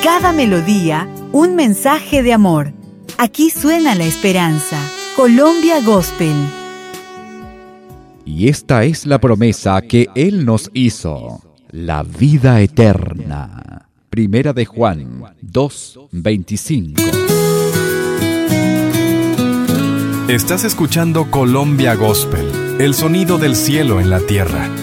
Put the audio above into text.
Cada melodía, un mensaje de amor. Aquí suena la esperanza. Colombia Gospel. Y esta es la promesa que Él nos hizo, la vida eterna. Primera de Juan 2:25. Estás escuchando Colombia Gospel, el sonido del cielo en la tierra.